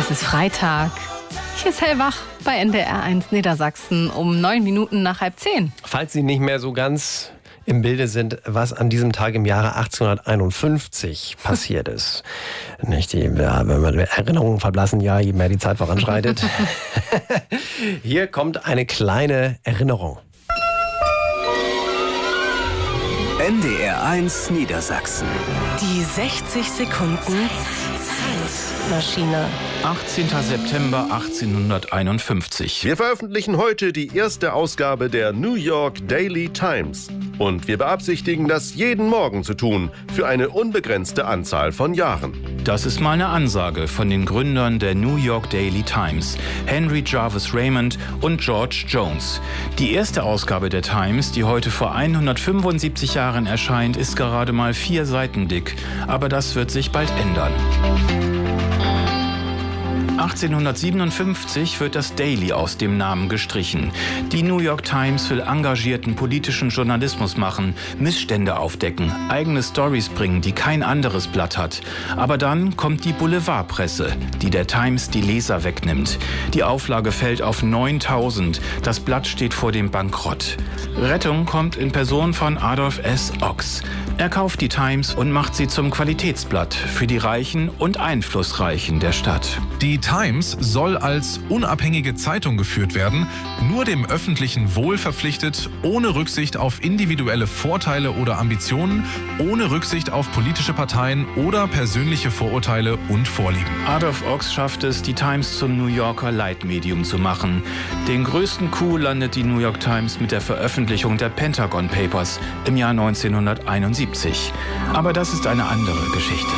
Es ist Freitag. Hier ist Hellwach bei NDR1 Niedersachsen um 9 Minuten nach 9:30. Falls Sie nicht mehr so ganz im Bilde sind, was an diesem Tag im Jahre 1851 passiert ist. Nicht wenn man Erinnerungen verblassen, ja, je mehr die Zeit voranschreitet. Hier kommt eine kleine Erinnerung. NDR1 Niedersachsen. Die 60 Sekunden Zeitmaschine. 18. September 1851. Wir veröffentlichen heute die erste Ausgabe der New York Daily Times. Und wir beabsichtigen, das jeden Morgen zu tun, für eine unbegrenzte Anzahl von Jahren. Das ist mal eine Ansage von den Gründern der New York Daily Times, Henry Jarvis Raymond und George Jones. Die erste Ausgabe der Times, die heute vor 175 Jahren erscheint, ist gerade mal 4 Seiten dick. Aber das wird sich bald ändern. 1857 wird das Daily aus dem Namen gestrichen. Die New York Times will engagierten politischen Journalismus machen, Missstände aufdecken, eigene Stories bringen, die kein anderes Blatt hat. Aber dann kommt die Boulevardpresse, die der Times die Leser wegnimmt. Die Auflage fällt auf 9000. Das Blatt steht vor dem Bankrott. Rettung kommt in Person von Adolf S. Ochs. Er kauft die Times und macht sie zum Qualitätsblatt für die Reichen und Einflussreichen der Stadt. Die Times soll als unabhängige Zeitung geführt werden, nur dem öffentlichen Wohl verpflichtet, ohne Rücksicht auf individuelle Vorteile oder Ambitionen, ohne Rücksicht auf politische Parteien oder persönliche Vorurteile und Vorlieben. Adolf Ochs schafft es, die Times zum New Yorker Leitmedium zu machen. Den größten Coup landet die New York Times mit der Veröffentlichung der Pentagon Papers im Jahr 1971. Aber das ist eine andere Geschichte.